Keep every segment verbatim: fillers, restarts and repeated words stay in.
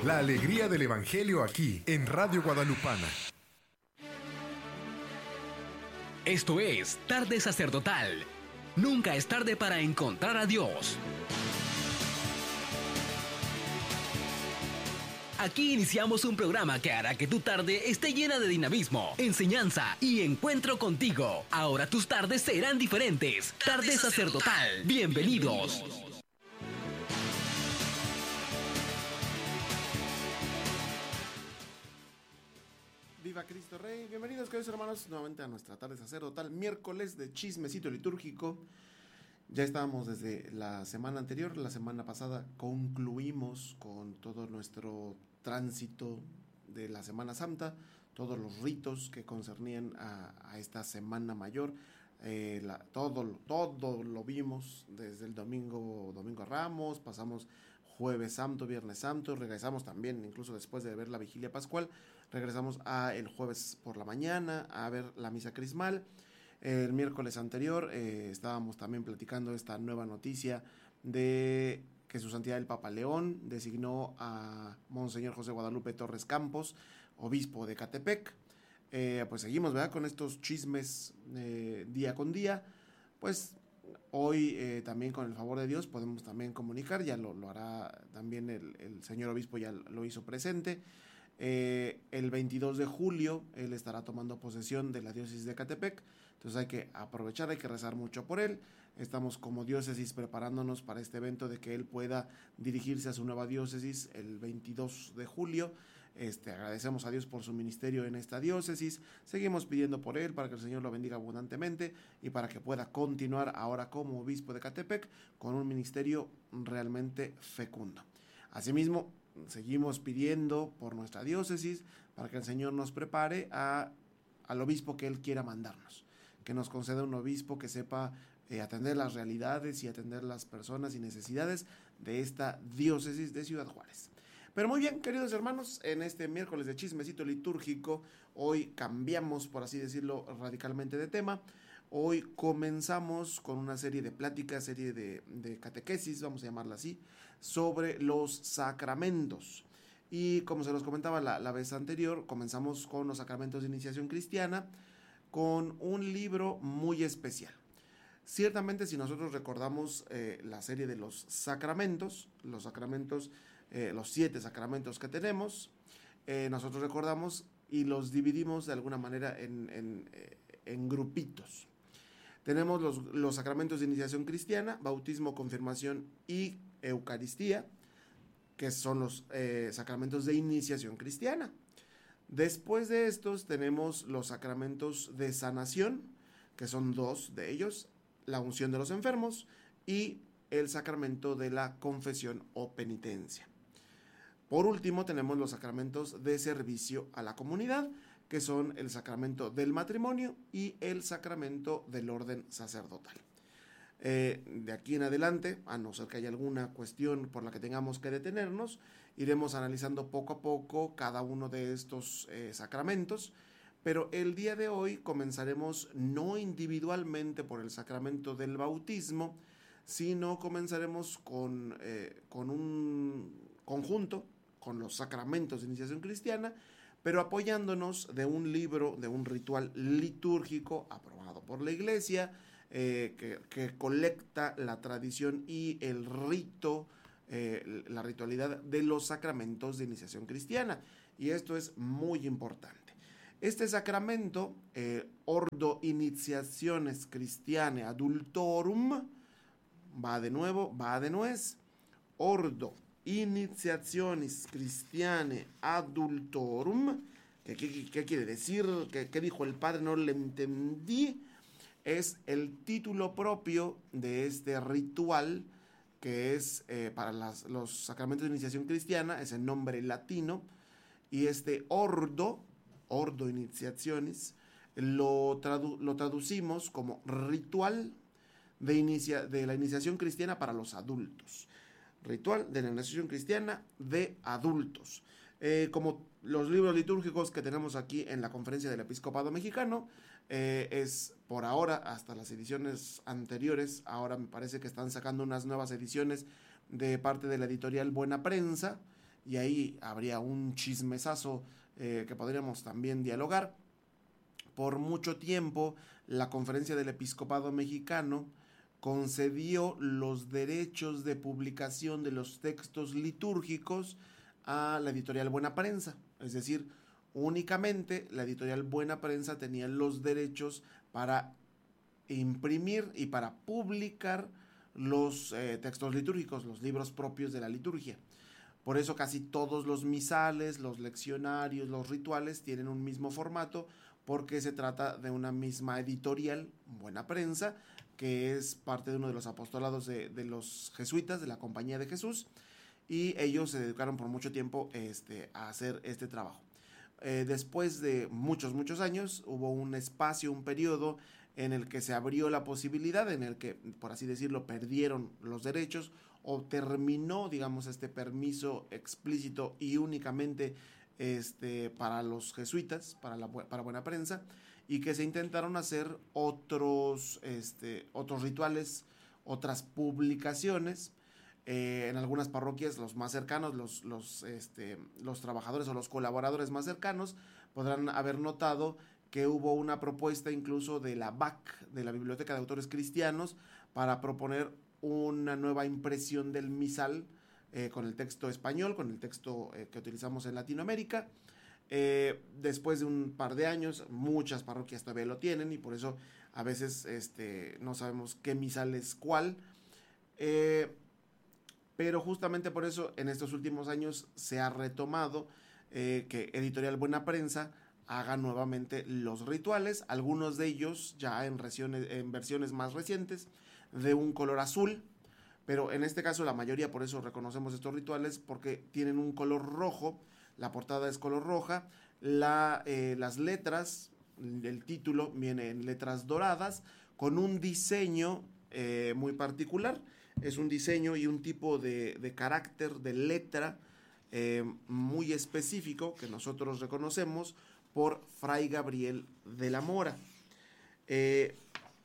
La alegría del Evangelio aquí, en Radio Guadalupana. Esto es Tarde Sacerdotal. Nunca es tarde para encontrar a Dios. Aquí iniciamos un programa que hará que tu tarde esté llena de dinamismo, enseñanza y encuentro contigo. Ahora tus tardes serán diferentes. Tarde Sacerdotal. Bienvenidos. Viva Cristo Rey, bienvenidos queridos hermanos nuevamente a nuestra tarde sacerdotal, miércoles de chismecito litúrgico. Ya estábamos desde la semana anterior, la semana pasada concluimos con todo nuestro tránsito de la Semana Santa, todos los ritos que concernían a, a esta Semana Mayor, eh, la, todo, todo lo vimos desde el domingo, domingo Ramos, pasamos Jueves Santo, Viernes Santo, regresamos también, incluso después de ver la Vigilia Pascual, regresamos a el jueves por la mañana a ver la misa crismal. El miércoles anterior eh, estábamos también platicando esta nueva noticia de que su santidad el Papa León designó a Monseñor José Guadalupe Torres Campos, obispo de Ecatepec. Eh, pues seguimos, ¿verdad?, con estos chismes eh, día con día. Pues hoy eh, también con el favor de Dios podemos también comunicar, ya lo, lo hará también el, el señor obispo, ya lo hizo presente. Eh, el veintidós de julio él estará tomando posesión de la diócesis de Ecatepec, entonces hay que aprovechar, hay que rezar mucho por él. Estamos como diócesis preparándonos para este evento de que él pueda dirigirse a su nueva diócesis el veintidós de julio. Este, agradecemos a Dios por su ministerio en esta diócesis, seguimos pidiendo por él para que el Señor lo bendiga abundantemente y para que pueda continuar ahora como obispo de Ecatepec con un ministerio realmente fecundo. Asimismo, seguimos pidiendo por nuestra diócesis para que el Señor nos prepare a, al obispo que Él quiera mandarnos, que nos conceda un obispo que sepa eh, atender las realidades y atender las personas y necesidades de esta diócesis de Ciudad Juárez. Pero muy bien, queridos hermanos, en este miércoles de chismecito litúrgico, hoy cambiamos, por así decirlo, radicalmente de tema. Hoy comenzamos con una serie de pláticas, serie de, de catequesis, vamos a llamarla así, sobre los sacramentos. Y como se los comentaba la, la vez anterior, comenzamos con los sacramentos de iniciación cristiana, con un libro muy especial. Ciertamente, si nosotros recordamos eh, la serie de los sacramentos, los sacramentos, eh, los siete sacramentos que tenemos, eh, nosotros recordamos y los dividimos de alguna manera en, en, en grupitos. Tenemos los, los sacramentos de iniciación cristiana, bautismo, confirmación y Eucaristía, que son los eh, sacramentos de iniciación cristiana. Después de estos tenemos los sacramentos de sanación, que son dos de ellos, la unción de los enfermos y el sacramento de la confesión o penitencia. Por último tenemos los sacramentos de servicio a la comunidad, que son el sacramento del matrimonio y el sacramento del orden sacerdotal. Eh, de aquí en adelante, a no ser que haya alguna cuestión por la que tengamos que detenernos, iremos analizando poco a poco cada uno de estos eh, sacramentos, pero el día de hoy comenzaremos no individualmente por el sacramento del bautismo, sino comenzaremos con, eh, con un conjunto, con los sacramentos de iniciación cristiana, pero apoyándonos de un libro, de un ritual litúrgico aprobado por la Iglesia, eh, que, que colecta la tradición y el rito, eh, la ritualidad de los sacramentos de iniciación cristiana. Y esto es muy importante. Este sacramento, eh, Ordo Initiationes Christianae Adultorum, va de nuevo, va de nuez, Ordo Initiationes Christianae Adultorum. ¿Qué, qué, qué quiere decir? ¿Qué, ¿Qué dijo el padre? No le entendí. Es el título propio de este ritual que es eh, para las, los sacramentos de iniciación cristiana, es el nombre latino, y este ordo, ordo initiationis, lo, tradu, lo traducimos como ritual de, inicia, de la iniciación cristiana para los adultos. Ritual de la iniciación cristiana de adultos. Eh, como los libros litúrgicos que tenemos aquí en la Conferencia del Episcopado Mexicano, eh, es por ahora, hasta las ediciones anteriores, ahora me parece que están sacando unas nuevas ediciones de parte de la editorial Buena Prensa, y ahí habría un chismesazo eh, que podríamos también dialogar. Por mucho tiempo, la Conferencia del Episcopado Mexicano concedió los derechos de publicación de los textos litúrgicos a la editorial Buena Prensa, es decir, únicamente la editorial Buena Prensa tenía los derechos para imprimir y para publicar los eh, textos litúrgicos, los libros propios de la liturgia. Por eso casi todos los misales, los leccionarios, los rituales tienen un mismo formato, porque se trata de una misma editorial, Buena Prensa, que es parte de uno de los apostolados de, de los jesuitas, de la Compañía de Jesús, y ellos se dedicaron por mucho tiempo este, a hacer este trabajo. Eh, después de muchos, muchos años, hubo un espacio, un periodo en el que se abrió la posibilidad, en el que, por así decirlo, perdieron los derechos o terminó, digamos, este permiso explícito y únicamente este, para los jesuitas, para, la, para Buena Prensa, y que se intentaron hacer otros, este, otros rituales, otras publicaciones. Eh, en algunas parroquias, los más cercanos, los, los, este, los trabajadores o los colaboradores más cercanos podrán haber notado que hubo una propuesta incluso de la B A C, de la Biblioteca de Autores Cristianos, para proponer una nueva impresión del misal eh, con el texto español, con el texto eh, que utilizamos en Latinoamérica. Eh, después de un par de años, muchas parroquias todavía lo tienen y por eso a veces este, no sabemos qué misal es cuál. Eh, pero justamente por eso en estos últimos años se ha retomado eh, que Editorial Buena Prensa haga nuevamente los rituales, algunos de ellos ya en, versiones, en versiones más recientes, de un color azul, pero en este caso la mayoría, por eso reconocemos estos rituales, porque tienen un color rojo, la portada es color roja, la, eh, las letras, el título viene en letras doradas, con un diseño eh, muy particular, es un diseño y un tipo de, de carácter, de letra eh, muy específico que nosotros reconocemos por Fray Gabriel de la Mora. Eh,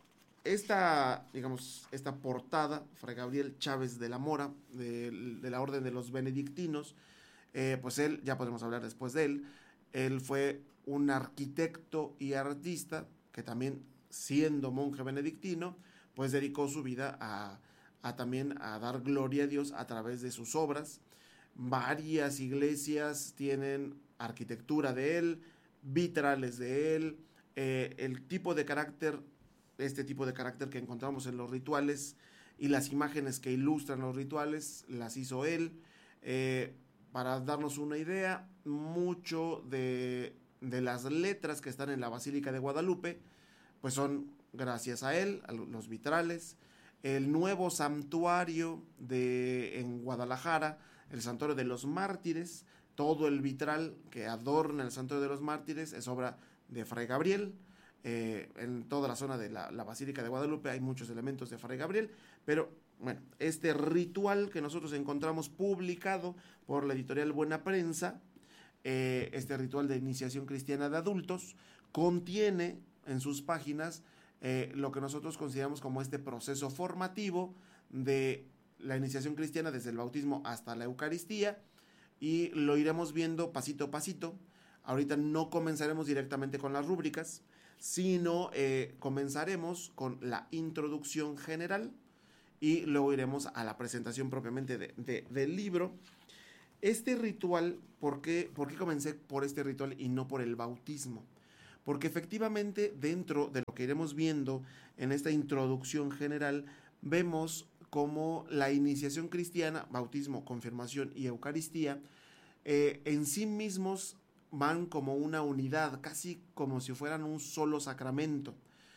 esta, digamos, esta portada, Fray Gabriel Chávez de la Mora, de, de la Orden de los Benedictinos, eh, pues él, ya podemos hablar después de él, él fue un arquitecto y artista que también, siendo monje benedictino, pues dedicó su vida a, a también a dar gloria a Dios a través de sus obras. Varias iglesias tienen arquitectura de él, vitrales de él, eh, el tipo de carácter, este tipo de carácter que encontramos en los rituales y las imágenes que ilustran los rituales, las hizo él. Eh, para darnos una idea, mucho de, de las letras que están en la Basílica de Guadalupe, pues son gracias a él, a los vitrales. El nuevo santuario de, en Guadalajara, el Santuario de los Mártires, todo el vitral que adorna el Santuario de los Mártires es obra de Fray Gabriel. Eh, en toda la zona de la, la Basílica de Guadalupe hay muchos elementos de Fray Gabriel, pero bueno, este ritual que nosotros encontramos publicado por la editorial Buena Prensa, eh, este ritual de iniciación cristiana de adultos, contiene en sus páginas eh, lo que nosotros consideramos como este proceso formativo de la iniciación cristiana desde el bautismo hasta la Eucaristía, y lo iremos viendo pasito a pasito. Ahorita no comenzaremos directamente con las rúbricas, sino eh, comenzaremos con la introducción general y luego iremos a la presentación propiamente de, de, del libro. Este ritual, ¿por qué, ¿por qué comencé por este ritual y no por el bautismo? Porque efectivamente dentro de lo que iremos viendo en esta introducción general, vemos cómo la iniciación cristiana, bautismo, confirmación y Eucaristía, eh, en sí mismos van como una unidad, casi como si fueran un solo sacramento.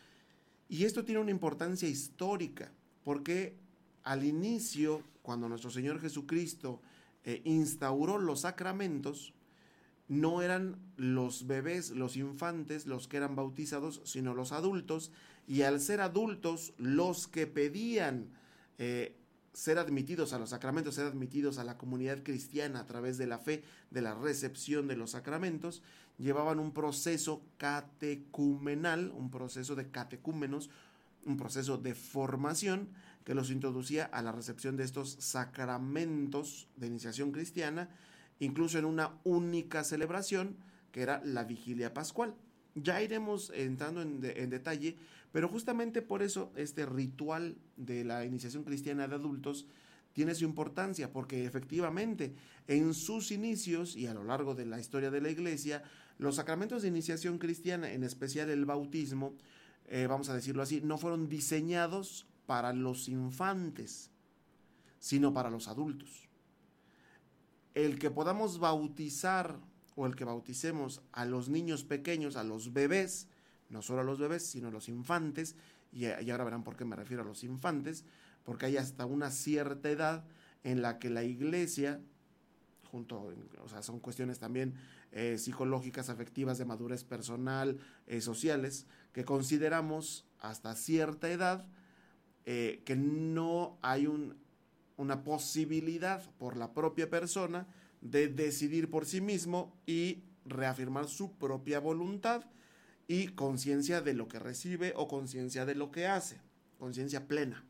Y esto tiene una importancia histórica, porque al inicio, cuando nuestro Señor Jesucristo eh, instauró los sacramentos, no eran los bebés, los infantes, los que eran bautizados, sino los adultos, y al ser adultos, los que pedían eh, ser admitidos a los sacramentos, ser admitidos a la comunidad cristiana a través de la fe, de la recepción de los sacramentos, llevaban un proceso catecumenal, un proceso de catecúmenos, un proceso de formación que los introducía a la recepción de estos sacramentos de iniciación cristiana, incluso en una única celebración, que era la vigilia pascual. Ya iremos entrando en, de, en detalle, pero justamente por eso este ritual de la iniciación cristiana de adultos tiene su importancia, porque efectivamente en sus inicios y a lo largo de la historia de la iglesia, los sacramentos de iniciación cristiana, en especial el bautismo, eh, vamos a decirlo así, no fueron diseñados para los infantes, sino para los adultos. El que podamos bautizar o el que bauticemos a los niños pequeños, a los bebés, no solo a los bebés, sino a los infantes, y, y ahora verán por qué me refiero a los infantes, porque hay hasta una cierta edad en la que la iglesia, junto, o sea, son cuestiones también eh, psicológicas, afectivas, de madurez personal, eh, sociales, que consideramos hasta cierta edad eh, que no hay un, una posibilidad por la propia persona de decidir por sí mismo y reafirmar su propia voluntad y conciencia de lo que recibe o conciencia de lo que hace, conciencia plena.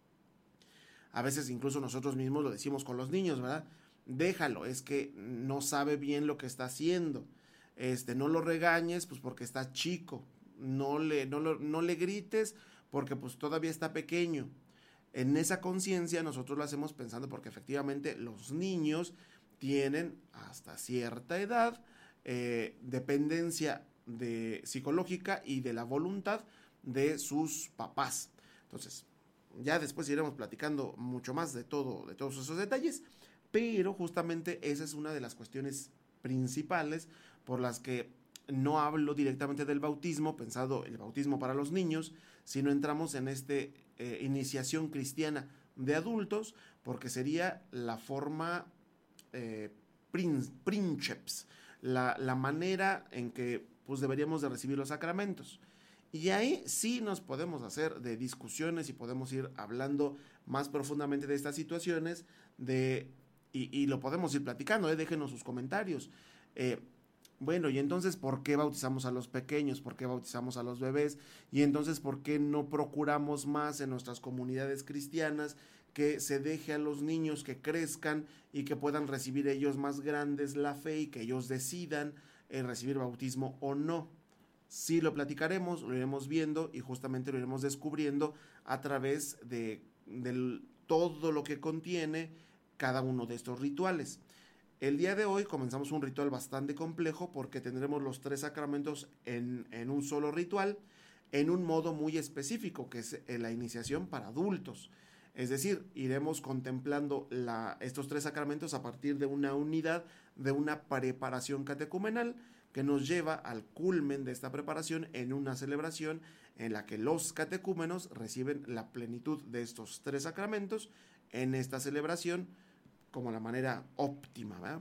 A veces incluso nosotros mismos lo decimos con los niños, ¿verdad? Déjalo, es que no sabe bien lo que está haciendo. Este, no lo regañes, pues porque está chico. No le, no lo, no le grites porque pues todavía está pequeño. En esa conciencia nosotros lo hacemos pensando porque efectivamente los niños tienen hasta cierta edad eh, dependencia de, psicológica y de la voluntad de sus papás. Entonces, ya después iremos platicando mucho más de todo, de todos esos detalles, pero justamente esa es una de las cuestiones principales por las que no hablo directamente del bautismo, pensado el bautismo para los niños, sino entramos en esta eh, iniciación cristiana de adultos, porque sería la forma eh, prin, princeps, la, la manera en que pues, deberíamos de recibir los sacramentos. Y ahí sí nos podemos hacer de discusiones y podemos ir hablando más profundamente de estas situaciones de, y, y lo podemos ir platicando, ¿eh? Déjenos sus comentarios. Eh, bueno, y entonces, ¿por qué bautizamos a los pequeños? ¿Por qué bautizamos a los bebés? Y entonces, ¿por qué no procuramos más en nuestras comunidades cristianas que se deje a los niños que crezcan y que puedan recibir ellos más grandes la fe y que ellos decidan eh, recibir bautismo o no? Sí lo platicaremos, lo iremos viendo y justamente lo iremos descubriendo a través de, de todo lo que contiene cada uno de estos rituales. El día de hoy comenzamos un ritual bastante complejo porque tendremos los tres sacramentos en, en un solo ritual, en un modo muy específico, que es la iniciación para adultos. Es decir, iremos contemplando la, estos tres sacramentos a partir de una unidad, de una preparación catecumenal, que nos lleva al culmen de esta preparación en una celebración en la que los catecúmenos reciben la plenitud de estos tres sacramentos en esta celebración como la manera óptima, ¿verdad?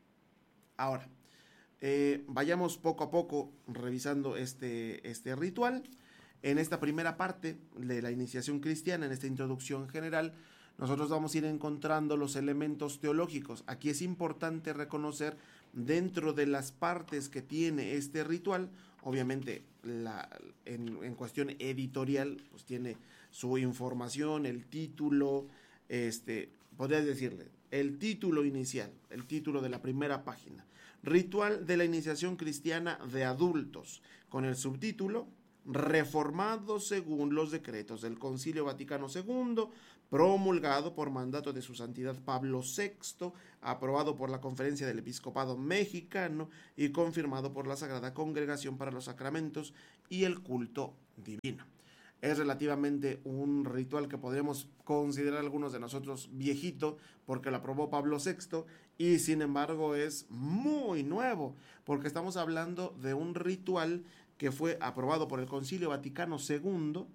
Ahora, eh, vayamos poco a poco revisando este, este ritual. En esta primera parte de la iniciación cristiana, en esta introducción general, nosotros vamos a ir encontrando los elementos teológicos. Aquí es importante reconocer dentro de las partes que tiene este ritual, obviamente la, en, en cuestión editorial, pues tiene su información, el título, este, podría decirle, el título inicial, el título de la primera página, Ritual de la Iniciación Cristiana de Adultos, con el subtítulo, reformado según los decretos del Concilio Vaticano segundo, promulgado por mandato de su santidad Pablo sexto, aprobado por la Conferencia del Episcopado Mexicano y confirmado por la Sagrada Congregación para los Sacramentos y el Culto Divino. Es relativamente un ritual que podríamos considerar algunos de nosotros viejito porque lo aprobó Pablo sexto y sin embargo es muy nuevo porque estamos hablando de un ritual que fue aprobado por el Concilio Vaticano segundo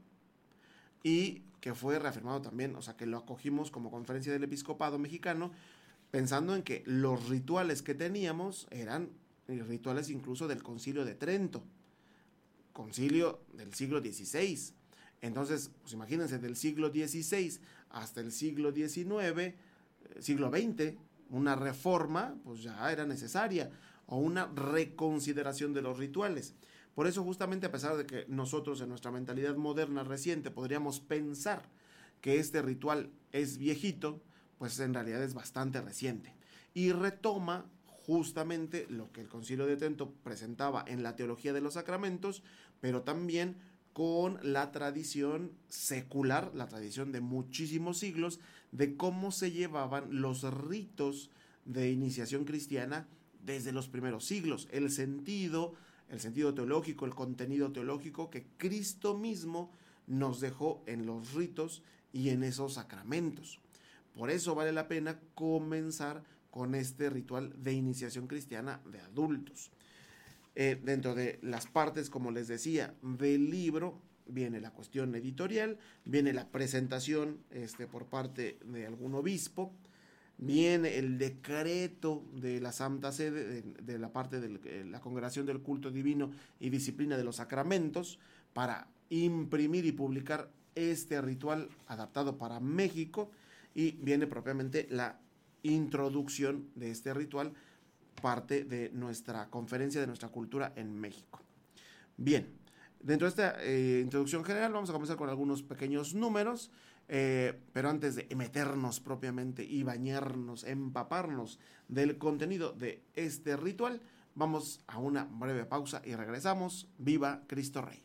y que fue reafirmado también, o sea que lo acogimos como Conferencia del Episcopado Mexicano, pensando en que los rituales que teníamos eran rituales incluso del Concilio de Trento, concilio del siglo dieciséis. Entonces, pues imagínense, del siglo dieciséis hasta el siglo diecinueve, siglo veinte, una reforma pues ya era necesaria, o una reconsideración de los rituales. Por eso justamente a pesar de que nosotros en nuestra mentalidad moderna reciente podríamos pensar que este ritual es viejito, pues en realidad es bastante reciente. Y retoma justamente lo que el Concilio de Trento presentaba en la teología de los sacramentos, pero también con la tradición secular, la tradición de muchísimos siglos, de cómo se llevaban los ritos de iniciación cristiana desde los primeros siglos, el sentido, el sentido teológico, el contenido teológico que Cristo mismo nos dejó en los ritos y en esos sacramentos. Por eso vale la pena comenzar con este ritual de iniciación cristiana de adultos. Eh, dentro de las partes, como les decía, del libro, viene la cuestión editorial, viene la presentación este, por parte de algún obispo, viene el decreto de la Santa Sede, de, de la parte de la Congregación del Culto Divino y Disciplina de los Sacramentos, para imprimir y publicar este ritual adaptado para México, y viene propiamente la introducción de este ritual, parte de nuestra conferencia de nuestra cultura en México. Bien, dentro de esta eh, introducción general vamos a comenzar con algunos pequeños números, eh, pero antes de meternos propiamente y bañarnos, empaparnos del contenido de este ritual, vamos a una breve pausa y regresamos. ¡Viva Cristo Rey!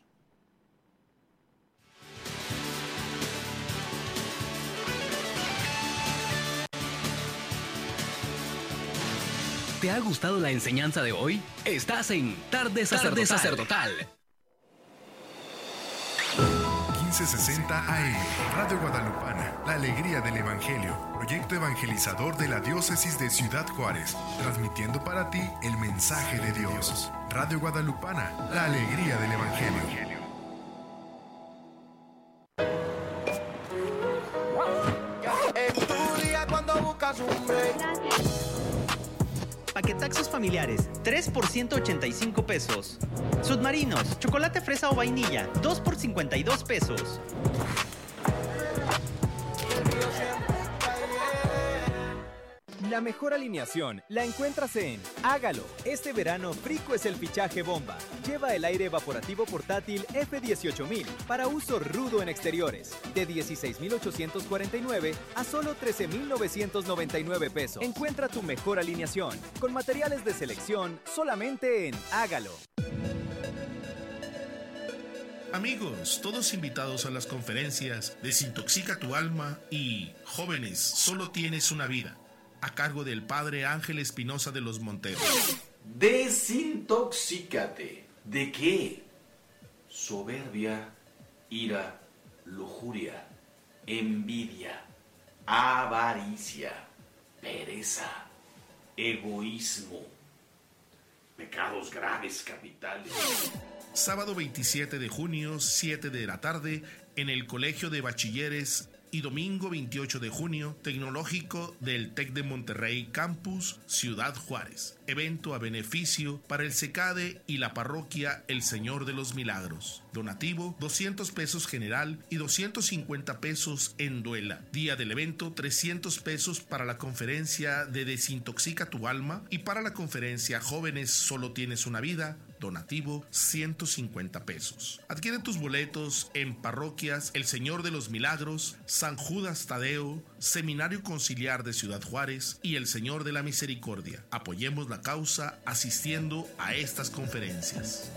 ¿Te ha gustado la enseñanza de hoy? Estás en Tarde Sacerdotal. Tarde Sacerdotal. quince sesenta A M, Radio Guadalupana, la alegría del Evangelio, proyecto evangelizador de la diócesis de Ciudad Juárez, transmitiendo para ti el mensaje de Dios. Radio Guadalupana, la alegría del Evangelio. En tu día cuando buscas un break. Paquetaxos familiares, tres por ciento ochenta y cinco pesos. Submarinos, chocolate fresa o vainilla, dos por cincuenta y dos pesos. La mejor alineación la encuentras en Hágalo. Este verano Frico es el fichaje bomba. Lleva el aire evaporativo portátil F dieciocho mil para uso rudo en exteriores. De dieciséis mil ochocientos cuarenta y nueve a solo trece mil novecientos noventa y nueve pesos. Encuentra tu mejor alineación con materiales de selección solamente en Hágalo. Amigos, todos invitados a las conferencias Desintoxica tu alma y Jóvenes, solo tienes una vida, a cargo del Padre Ángel Espinosa de los Monteros. Desintoxícate. ¿De qué? Soberbia, ira, lujuria, envidia, avaricia, pereza, egoísmo, pecados graves capitales. Sábado veintisiete de junio, siete de la tarde, en el Colegio de Bachilleres, y domingo veintiocho de junio, Tecnológico del TEC de Monterrey Campus, Ciudad Juárez. Evento a beneficio para el SECADE y la parroquia El Señor de los Milagros. Donativo, doscientos pesos general y doscientos cincuenta pesos en duela. Día del evento, trescientos pesos para la conferencia de Desintoxica tu alma y para la conferencia Jóvenes, solo tienes una vida. Donativo, ciento cincuenta pesos. Adquiere tus boletos en parroquias El Señor de los Milagros, San Judas Tadeo, Seminario Conciliar de Ciudad Juárez y El Señor de la Misericordia. Apoyemos la causa asistiendo a estas conferencias.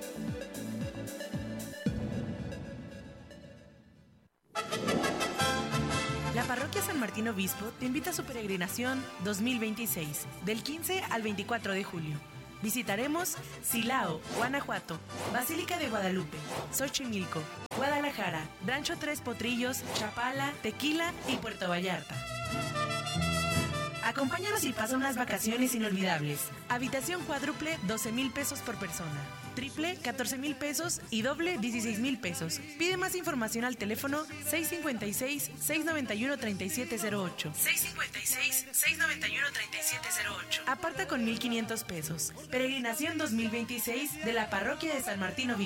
La Parroquia San Martín Obispo te invita a su peregrinación dos mil veintiséis, del quince al veinticuatro de julio. Visitaremos Silao, Guanajuato, Basílica de Guadalupe, Xochimilco, Guadalajara, Rancho Tres Potrillos, Chapala, Tequila y Puerto Vallarta. Acompáñanos y pasa unas vacaciones inolvidables. Habitación cuádruple, doce mil pesos por persona. Triple, catorce mil pesos y doble, dieciséis mil pesos. Pide más información al teléfono seis cinco seis, seis nueve uno, tres siete cero ocho. seis cinco seis, seis nueve uno, tres siete cero ocho. Aparta con mil quinientos pesos. Peregrinación dos mil veintiséis de la Parroquia de San Martín Obispo.